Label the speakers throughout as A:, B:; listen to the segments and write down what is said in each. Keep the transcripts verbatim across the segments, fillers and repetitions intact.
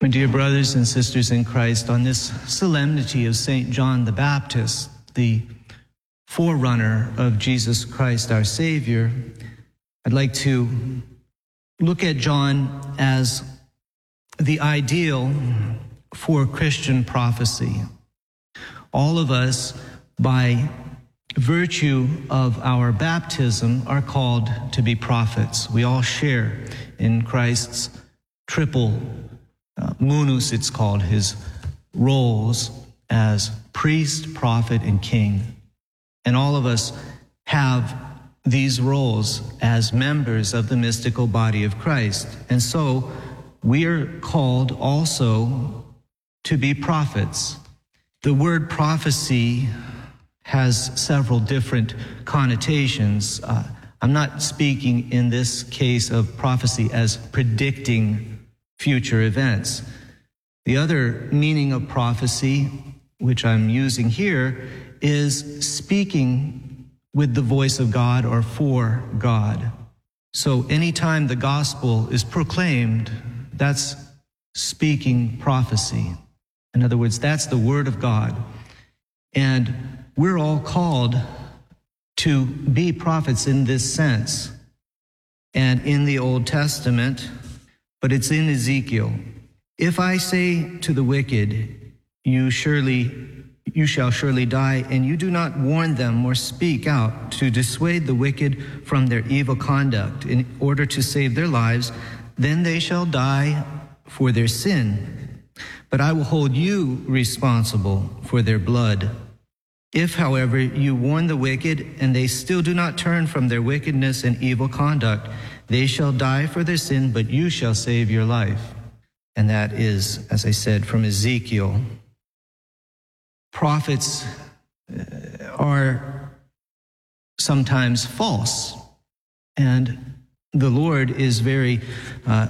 A: My dear brothers and sisters in Christ, on this solemnity of Saint John the Baptist, the forerunner of Jesus Christ our Savior, I'd like to look at John as the ideal for Christian prophecy. All of us, by virtue of our baptism, are called to be prophets. We all share in Christ's triple Uh, munus, it's called, his roles as priest, prophet, and king. And all of us have these roles as members of the mystical body of Christ. And so we are called also to be prophets. The word prophecy has several different connotations. Uh, I'm not speaking in this case of prophecy as predicting future events. The other meaning of prophecy, which I'm using here, is speaking with the voice of God or for God. So anytime the gospel is proclaimed, that's speaking prophecy. In other words, that's the word of God. And we're all called to be prophets in this sense. And in the Old Testament, but it's in Ezekiel. If I say to the wicked, you surely, you shall surely die, and you do not warn them or speak out to dissuade the wicked from their evil conduct in order to save their lives, then they shall die for their sin. But I will hold you responsible for their blood. If, however, you warn the wicked, and they still do not turn from their wickedness and evil conduct, they shall die for their sin, but you shall save your life. And that is, as I said, from Ezekiel. Prophets are sometimes false, and the Lord is very uh,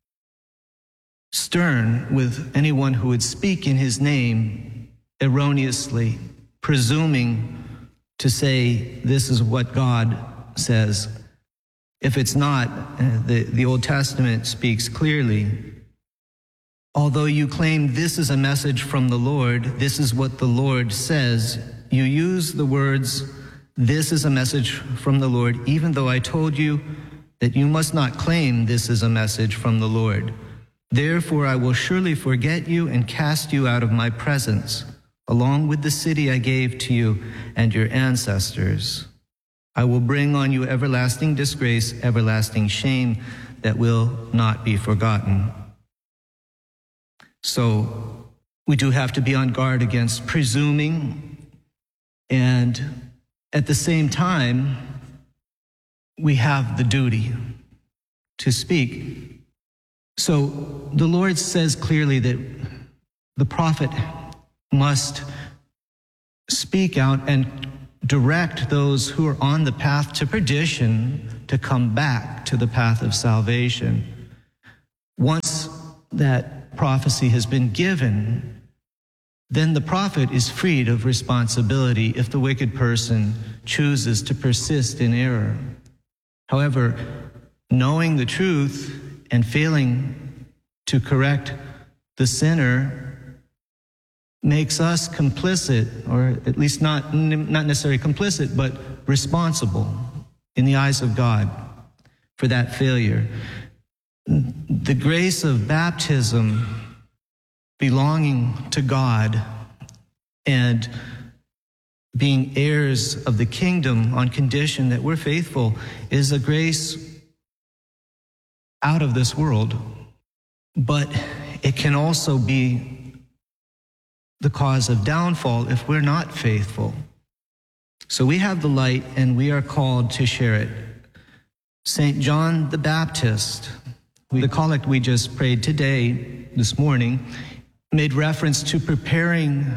A: stern with anyone who would speak in his name erroneously, presuming to say this is what God says. If it's not, the, the Old Testament speaks clearly. Although you claim this is a message from the Lord, this is what the Lord says, you use the words, this is a message from the Lord, even though I told you that you must not claim this is a message from the Lord. Therefore, I will surely forget you and cast you out of my presence, along with the city I gave to you and your ancestors. I will bring on you everlasting disgrace, everlasting shame that will not be forgotten. So we do have to be on guard against presuming, and at the same time, we have the duty to speak. So the Lord says clearly that the prophet must speak out and direct those who are on the path to perdition to come back to the path of salvation. Once that prophecy has been given, then the prophet is freed of responsibility if the wicked person chooses to persist in error. However, knowing the truth and failing to correct the sinner makes us complicit, or at least not, not necessarily complicit, but responsible in the eyes of God for that failure. The grace of baptism, belonging to God and being heirs of the kingdom on condition that we're faithful, is a grace out of this world, but it can also be the cause of downfall if we're not faithful. So we have the light and we are called to share it. Saint John the Baptist, the collect we just prayed today, this morning, made reference to preparing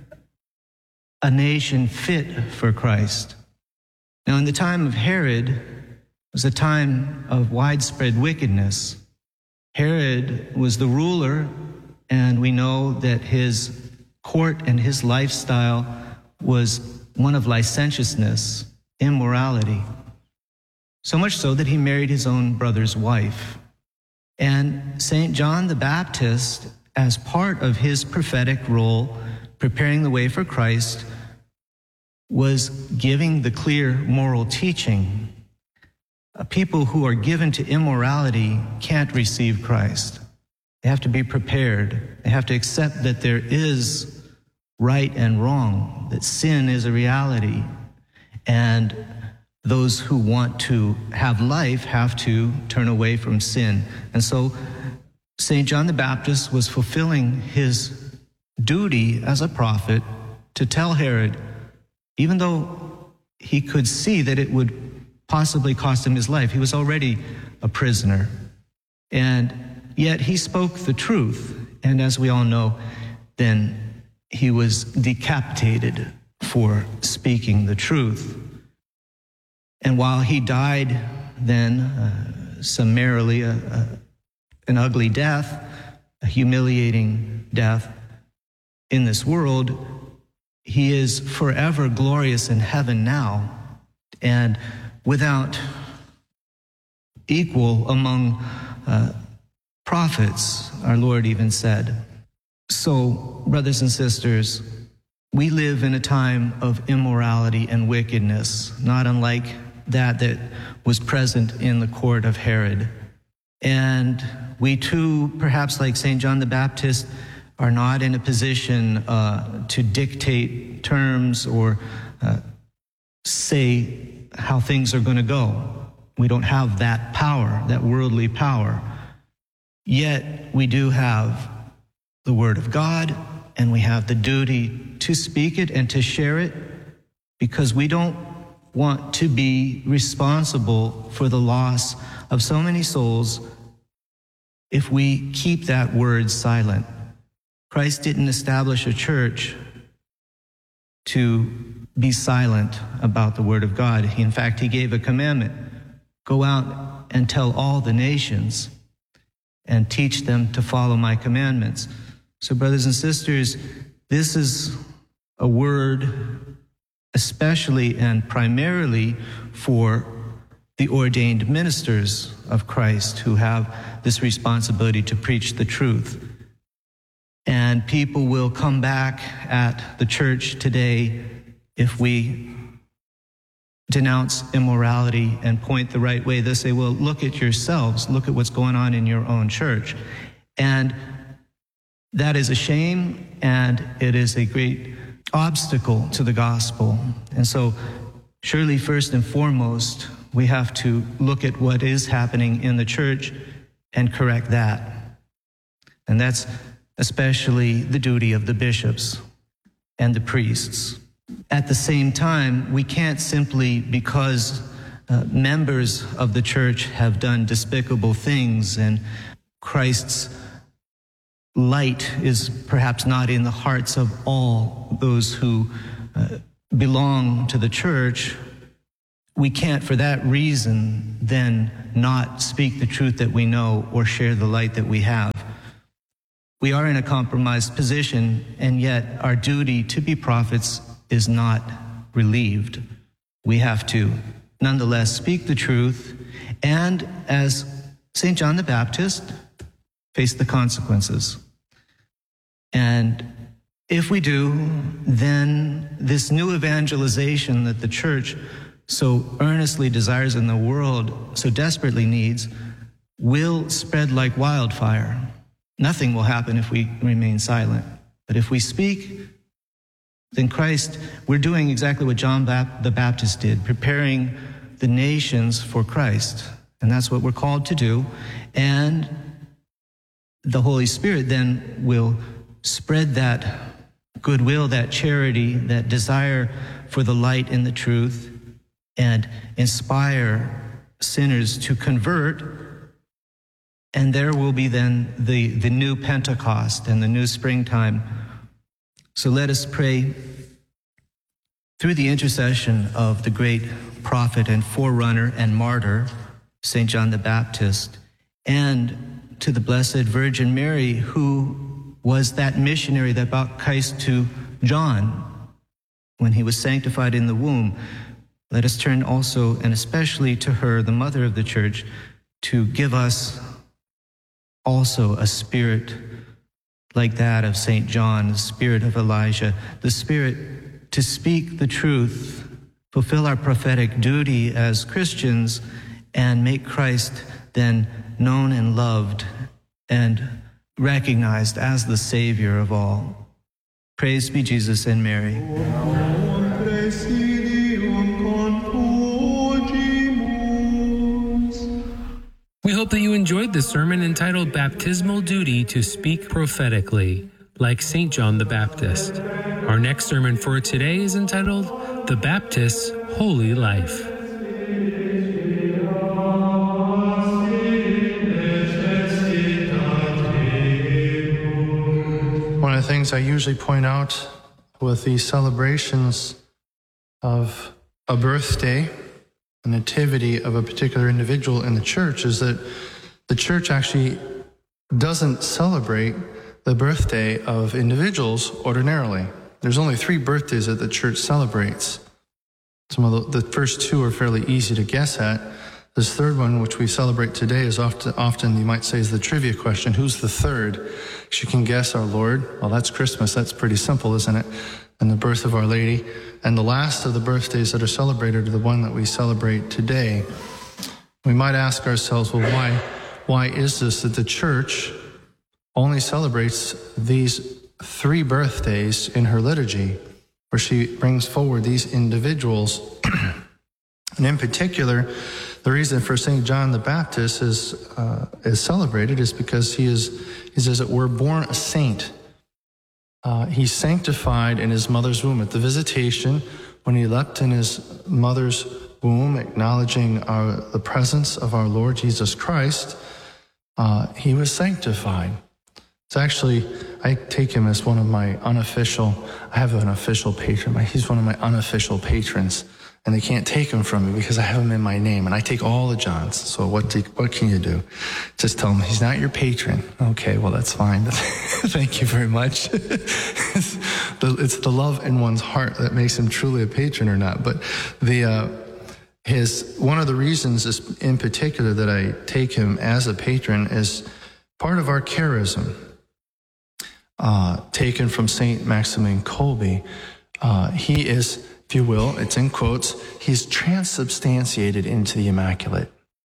A: a nation fit for Christ. Now, in the time of Herod, it was a time of widespread wickedness. Herod was the ruler, and we know that his court and his lifestyle was one of licentiousness, immorality. So much so that he married his own brother's wife. And Saint John the Baptist, as part of his prophetic role, preparing the way for Christ, was giving the clear moral teaching. Uh, People who are given to immorality can't receive Christ. They have to be prepared. They have to accept that there is right and wrong, that sin is a reality. And those who want to have life have to turn away from sin. And so Saint John the Baptist was fulfilling his duty as a prophet to tell Herod, even though he could see that it would possibly cost him his life, he was already a prisoner. And yet he spoke the truth. And as we all know, then he was decapitated for speaking the truth. And while he died then uh, summarily, uh, uh, an ugly death, a humiliating death in this world, he is forever glorious in heaven now, and without equal among uh, prophets, our Lord even said. So, brothers and sisters, we live in a time of immorality and wickedness, not unlike that that was present in the court of Herod. And we too, perhaps like Saint John the Baptist, are not in a position uh, to dictate terms or uh, say how things are going to go. We don't have that power, that worldly power. Yet we do have the Word of God, and we have the duty to speak it and to share it, because we don't want to be responsible for the loss of so many souls if we keep that word silent. Christ didn't establish a church to be silent about the Word of God. He, in fact, he gave a commandment: go out and tell all the nations and teach them to follow my commandments. So, brothers and sisters, this is a word especially and primarily for the ordained ministers of Christ who have this responsibility to preach the truth. And people will come back at the church today if we denounce immorality and point the right way. They'll say, well, look at yourselves. Look at what's going on in your own church. And that is a shame, and it is a great obstacle to the gospel. And so, surely, first and foremost, we have to look at what is happening in the church and correct that. And that's especially the duty of the bishops and the priests. At the same time, we can't simply, because uh, members of the church have done despicable things and Christ's light is perhaps not in the hearts of all those who uh, belong to the church, we can't for that reason then not speak the truth that we know or share the light that we have. We are in a compromised position, and yet our duty to be prophets is not relieved. We have to nonetheless speak the truth, and as Saint John the Baptist, face the consequences. And if we do, then this new evangelization that the church so earnestly desires in the world, so desperately needs, will spread like wildfire. Nothing will happen if we remain silent. But if we speak, then Christ, we're doing exactly what John the Baptist did, preparing the nations for Christ. And that's what we're called to do. And the Holy Spirit then will spread that goodwill, that charity, that desire for the light and the truth, and inspire sinners to convert. And there will be then the, the new Pentecost and the new springtime. So let us pray through the intercession of the great prophet and forerunner and martyr, Saint John the Baptist, and to the Blessed Virgin Mary, who was that missionary that brought Christ to John when he was sanctified in the womb. Let us turn also, and especially to her, the mother of the church, to give us also a spirit like that of Saint John, the spirit of Elijah, the spirit to speak the truth, fulfill our prophetic duty as Christians, and make Christ then known and loved and recognized as the Savior of all. Praise be Jesus and Mary.
B: We hope that you enjoyed the sermon entitled Baptismal Duty to Speak Prophetically, like Saint John the Baptist. Our next sermon for today is entitled The Baptist's Holy Life.
C: One of the things I usually point out with these celebrations of a birthday, a nativity of a particular individual in the church, is that the church actually doesn't celebrate the birthday of individuals ordinarily. There's only three birthdays that the church celebrates. Some of the, the first two are fairly easy to guess at. This third one, which we celebrate today, is often, often you might say is the trivia question. Who's the third? You can guess our Lord. Well, that's Christmas. That's pretty simple, isn't it? And the birth of Our Lady. And the last of the birthdays that are celebrated are the one that we celebrate today. We might ask ourselves, well, why, why is this that the church only celebrates these three birthdays in her liturgy, where she brings forward these individuals? And in particular, the reason for Saint John the Baptist is uh, is celebrated is because he is, he's as it were, born a saint. Uh, he's sanctified in his mother's womb. At the visitation, when he leapt in his mother's womb, acknowledging our, the presence of our Lord Jesus Christ, uh, he was sanctified. It's actually, I take him as one of my unofficial, I have an official patron, he's one of my unofficial patrons. And they can't take him from me because I have him in my name. And I take all the Johns. So what do, what can you do? Just tell him he's not your patron. Okay, well, that's fine. Thank you very much. it's, the, it's the love in one's heart that makes him truly a patron or not. But the uh, his one of the reasons is in particular that I take him as a patron is part of our charism, uh, taken from Saint Maximilian Kolbe. Uh, he is, if you will, it's in quotes, he's transubstantiated into the Immaculate.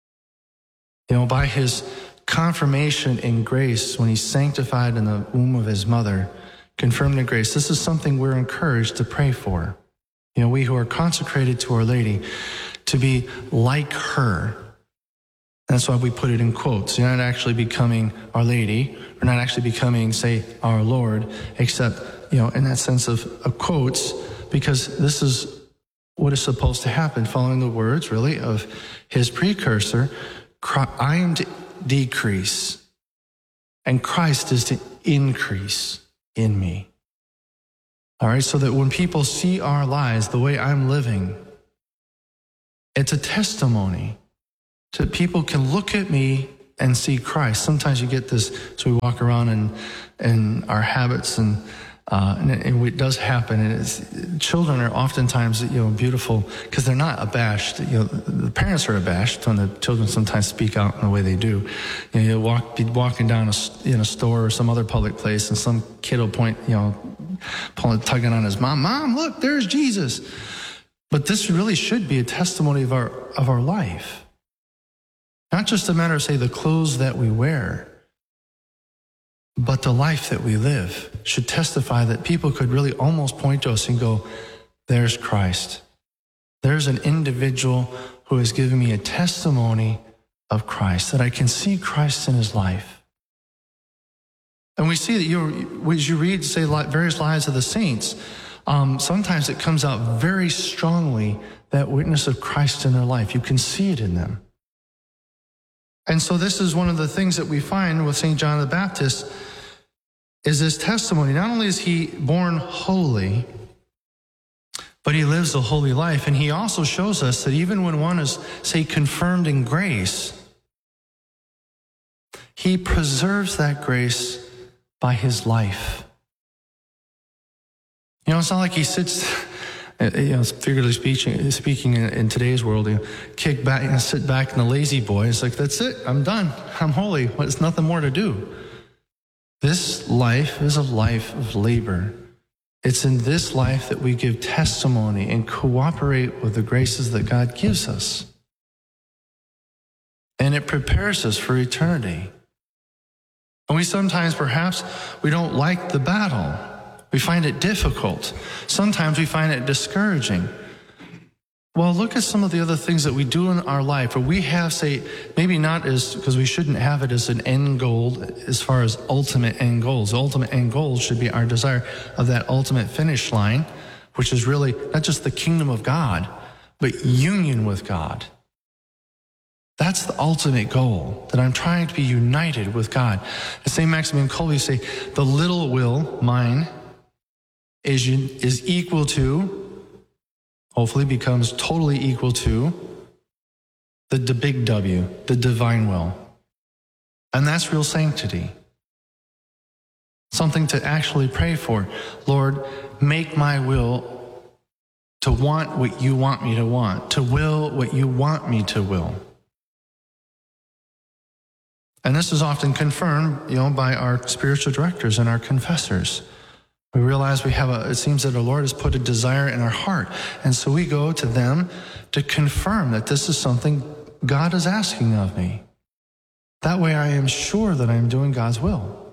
C: You know, by his confirmation in grace, when he's sanctified in the womb of his mother, confirmed in grace, this is something we're encouraged to pray for. You know, we who are consecrated to Our Lady, to be like her. That's why we put it in quotes. You're not actually becoming Our Lady. We're not actually becoming, say, our Lord, except, you know, in that sense of, of quotes, because this is what is supposed to happen, following the words, really, of his precursor. I am to decrease, and Christ is to increase in me. All right, so that when people see our lives, the way I'm living, it's a testimony. So people can look at me and see Christ. Sometimes you get this, so we walk around in, in our habits, and, uh, and, it, and it does happen. And it's, children are oftentimes, you know, beautiful because they're not abashed. You know, the parents are abashed when the children sometimes speak out in the way they do. You know, you'll walk, be walking down a, in a store or some other public place, and some kid will point, you know, pulling, tugging on his mom. Mom, look, there's Jesus. But this really should be a testimony of our of our life. Not just a matter of, say, the clothes that we wear, but the life that we live should testify that people could really almost point to us and go, there's Christ. There's an individual who has given me a testimony of Christ, that I can see Christ in his life. And we see that you, as you read, say, various lives of the saints, um, sometimes it comes out very strongly, that witness of Christ in their life. You can see it in them. And so this is one of the things that we find with Saint John the Baptist, is this testimony. Not only is he born holy, but he lives a holy life. And he also shows us that even when one is, say, confirmed in grace, he preserves that grace by his life. You know, it's not like he sits, you know, figuratively speaking, speaking in, in today's world, you know, kick back and sit back in the lazy boy. It's like, that's it, I'm done, I'm holy. There's nothing more to do. This this life is a life of labor. It's in this life that we give testimony and cooperate with the graces that God gives us. And it prepares us for eternity. And we sometimes, perhaps, we don't like the battle. We find it difficult. Sometimes we find it discouraging. Well, look at some of the other things that we do in our life, where we have, say, maybe not as, because we shouldn't have it as an end goal as far as ultimate end goals. The ultimate end goal should be our desire of that ultimate finish line, which is really not just the kingdom of God, but union with God. That's the ultimate goal, that I'm trying to be united with God. As Saint Maximilian Kolbe say, the little will, mine, is, is equal to, hopefully becomes totally equal to the, the big W, the divine will. And that's real sanctity. Something to actually pray for. Lord, make my will to want what you want me to want, to will what you want me to will. And this is often confirmed, you know, by our spiritual directors and our confessors. We realize we have a, it seems that the Lord has put a desire in our heart. And so we go to them to confirm that this is something God is asking of me. That way I am sure that I am doing God's will.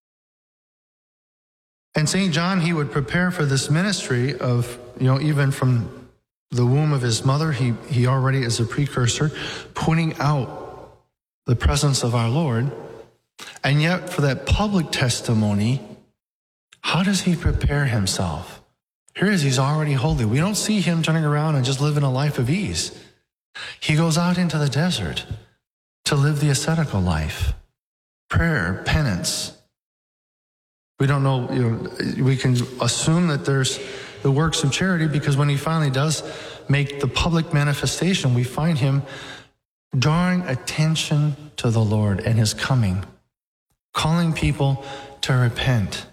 C: And Saint John, he would prepare for this ministry of, you know, even from the womb of his mother, he, he already is a precursor, pointing out the presence of our Lord. And yet for that public testimony, how does he prepare himself? Here is, he's already holy. We don't see him turning around and just living a life of ease. He goes out into the desert to live the ascetical life. Prayer, penance. We don't know, you know, we can assume that there's the works of charity, because when he finally does make the public manifestation, we find him drawing attention to the Lord and his coming, calling people to repent.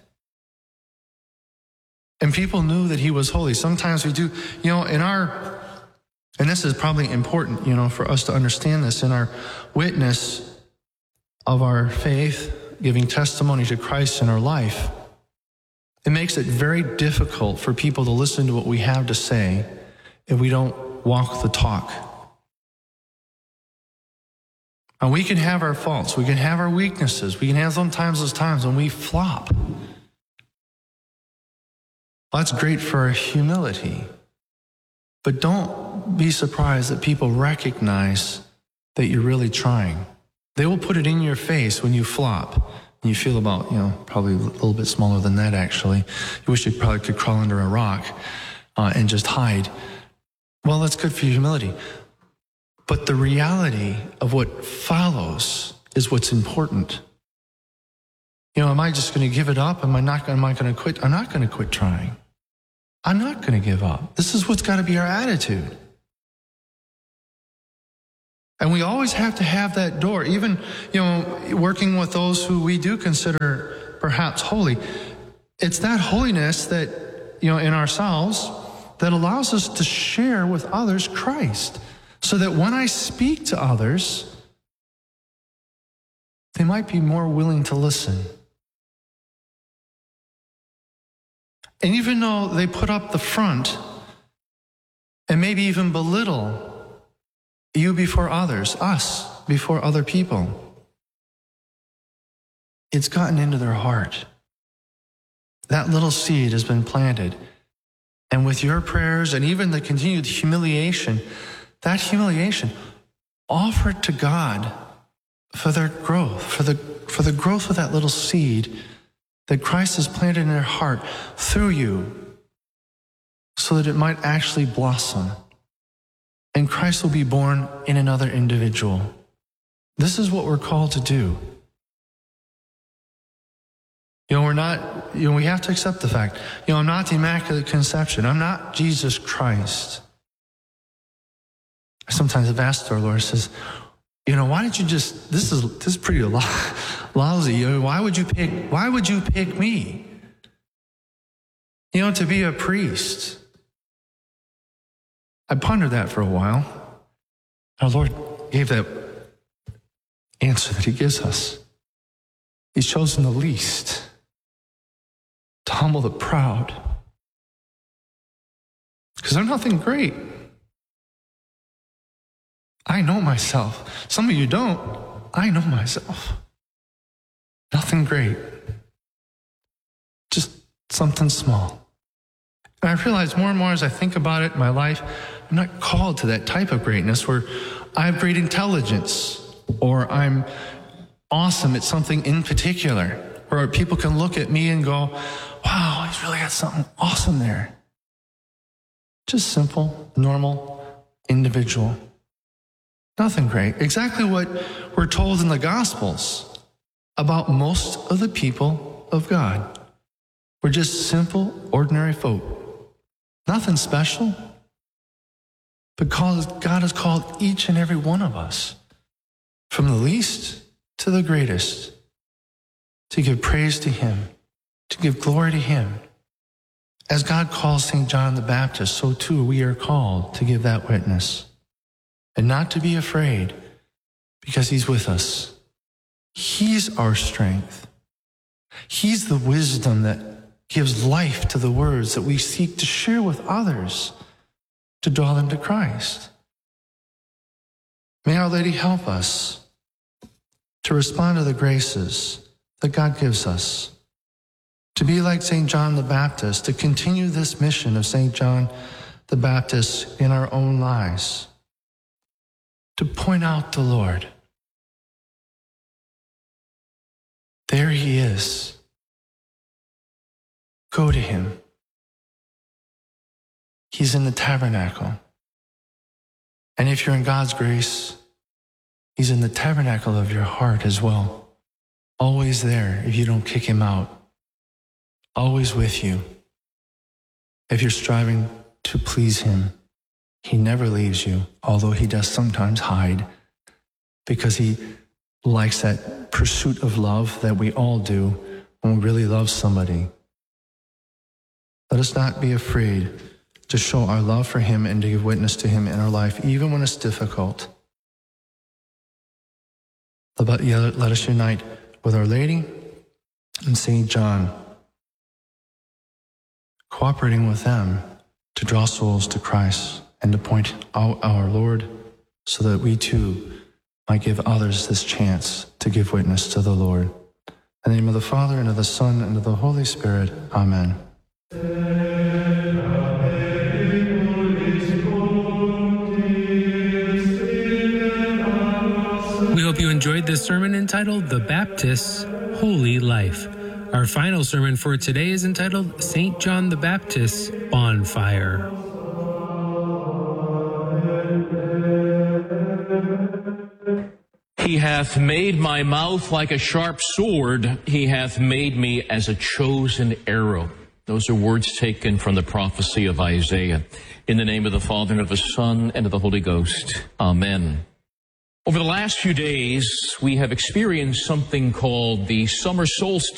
C: And people knew that he was holy. Sometimes we do, you know, in our, and this is probably important, you know, for us to understand this, in our witness of our faith, giving testimony to Christ in our life, it makes it very difficult for people to listen to what we have to say if we don't walk the talk. And we can have our faults, we can have our weaknesses, we can have sometimes those times when we flop. Well, that's great for humility. But don't be surprised that people recognize that you're really trying. They will put it in your face when you flop. And you feel about, you know, probably a little bit smaller than that, actually. You wish you probably could crawl under a rock uh, and just hide. Well, that's good for your humility. But the reality of what follows is what's important. You know, am I just going to give it up? Am I not, am I going to quit? I'm not going to quit trying. I'm not going to give up. This is what's got to be our attitude. And we always have to have that door, even, you know, working with those who we do consider perhaps holy. It's that holiness that, you know, in ourselves that allows us to share with others Christ, so that when I speak to others, they might be more willing to listen. And even though they put up the front and maybe even belittle you before others, us before other people, it's gotten into their heart. That little seed has been planted. And with your prayers and even the continued humiliation, that humiliation, offer it to God for their growth, for the, for the growth of that little seed that Christ has planted in their heart through you, so that it might actually blossom. And Christ will be born in another individual. This is what we're called to do. You know, we're not, you know, we have to accept the fact, you know, I'm not the Immaculate Conception. I'm not Jesus Christ. I sometimes have asked our Lord, says, you know, why did you just, this is, this is pretty lousy. You know, why would you pick, why would you pick me? You know, to be a priest. I pondered that for a while. Our Lord gave that answer that he gives us. He's chosen the least. to humble the proud. Because they're nothing great. I know myself. Some of you don't. I know myself. Nothing great. Just something small. And I realize more and more as I think about it in my life, I'm not called to that type of greatness where I have great intelligence or I'm awesome at something in particular, where people can look at me and go, wow, he's really got something awesome there. Just simple, normal, individual. Nothing great. Exactly what we're told in the Gospels about most of the people of God. We're just simple, ordinary folk. Nothing special. Because God has called each and every one of us, from the least to the greatest, to give praise to him, to give glory to him. As God calls Saint John the Baptist, so too we are called to give that witness. And not to be afraid, because he's with us. He's our strength. He's the wisdom that gives life to the words that we seek to share with others to draw them to Christ. May Our Lady help us to respond to the graces that God gives us, to be like Saint John the Baptist, to continue this mission of Saint John the Baptist in our own lives, to point out the Lord. There he is. Go to him. He's in the tabernacle. And if you're in God's grace, he's in the tabernacle of your heart as well. Always there if you don't kick him out. Always with you. If you're striving to please him, he never leaves you, although he does sometimes hide, because he likes that pursuit of love that we all do when we really love somebody. Let us not be afraid to show our love for him and to give witness to him in our life, even when it's difficult. Let us unite with Our Lady and Saint John, cooperating with them to draw souls to Christ and to point out our Lord, so that we too might give others this chance to give witness to the Lord. In the name of the Father, and of the Son, and of the Holy Spirit. Amen.
B: We hope you enjoyed this sermon entitled The Baptist's Holy Life. Our final sermon for today is entitled Saint John the Baptist's Bonfire.
D: He hath made my mouth like a sharp sword. He hath made me as a chosen arrow. Those are words taken from the prophecy of Isaiah. In the name of the Father, and of the Son, and of the Holy Ghost. Amen. Over the last few days, we have experienced something called the summer solstice.